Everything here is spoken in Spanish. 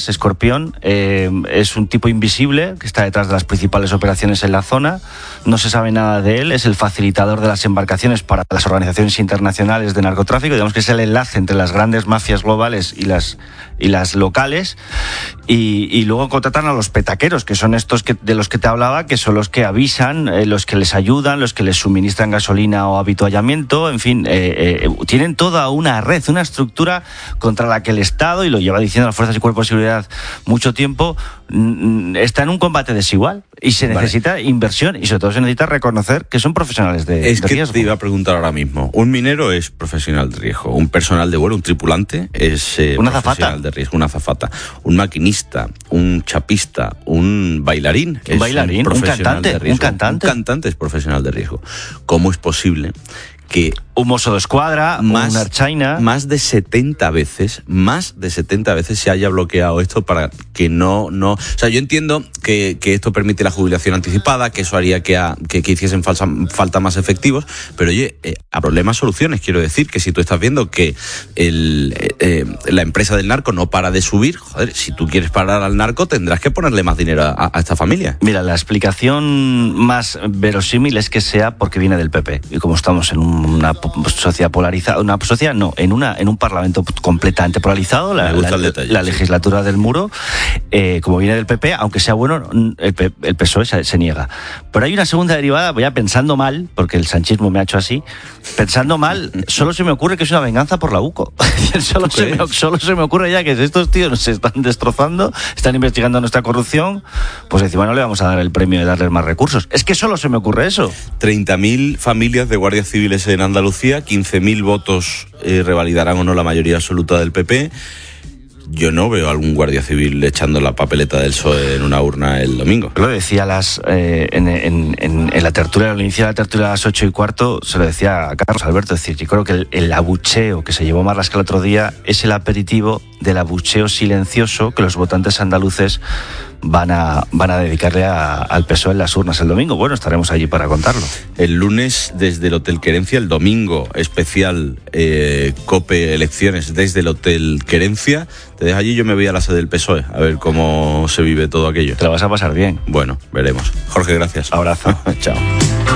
Torres, Escorpión, es un tipo invisible que está detrás de las principales operaciones en la zona. No se sabe nada de él, es el facilitador de las embarcaciones para las organizaciones internacionales de narcotráfico, digamos que es el enlace entre las grandes mafias globales y las locales, y luego contratan a los petaqueros, que son estos de los que te hablaba, que son los que avisan, los que les ayudan, los que les suministran gasolina o habituallamiento, en fin, tienen toda una red, una estructura contra la que el Estado, y lo lleva diciendo las fuerzas y cuerpos de seguridad mucho tiempo, está en un combate desigual y se necesita inversión, y sobre todo se necesita reconocer que son profesionales de riesgo. Es que te iba a preguntar ahora mismo, un minero es profesional de riesgo, un personal de vuelo, un tripulante es una profesional de riesgo, una azafata, un maquinista, un chapista, un bailarín es profesional de riesgo, un cantante es profesional de riesgo. ¿Cómo es posible que un mozo de escuadra, un archaina, más de 70 veces se haya bloqueado esto para que no, o sea, yo entiendo que esto permite la jubilación anticipada, que eso haría que hiciesen falta más efectivos, pero oye, a problemas soluciones, quiero decir, que si tú estás viendo que la empresa del narco no para de subir, joder, si tú quieres parar al narco tendrás que ponerle más dinero a esta familia. Mira, la explicación más verosímil es que sea porque viene del PP, y como estamos en una sociedad polarizada, en un parlamento completamente polarizado, la legislatura del muro, como viene del PP, aunque sea bueno, el PSOE se niega. Pero hay una segunda derivada, voy ya pensando mal, porque el sanchismo me ha hecho así, pensando mal, solo se me ocurre que es una venganza por la UCO. Solo se me ocurre ya que si estos tíos nos están destrozando, están investigando nuestra corrupción, pues encima no le vamos a dar el premio de darles más recursos. Es que solo se me ocurre eso. 30.000 familias de guardias civiles en Andalucía, 15.000 votos revalidarán o no la mayoría absoluta del PP. Yo no veo a algún guardia civil echando la papeleta del PSOE en una urna el domingo. Lo decía en la tertulia, al inicio de la tertulia a las 8:15, se lo decía a Carlos Alberto, es decir, yo creo que el abucheo que se llevó Marlaska el otro día es el aperitivo del abucheo silencioso que los votantes andaluces van a dedicarle al PSOE en las urnas el domingo. Bueno, estaremos allí para contarlo. El lunes desde el Hotel Querencia, el domingo especial COPE Elecciones desde el Hotel Querencia. Te dejo allí, yo me voy a la sede del PSOE a ver cómo se vive todo aquello. Te lo vas a pasar bien. Bueno, veremos. Jorge, gracias. Abrazo. Chao.